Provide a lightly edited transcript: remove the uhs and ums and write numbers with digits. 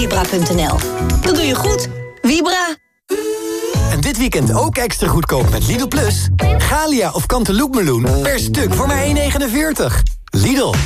Vibra.nl. Dat doe je goed. Vibra. En dit weekend ook extra goedkoop met Lidl Plus. Galia of Cantaloupe meloen per stuk voor maar €1,49. Lidl.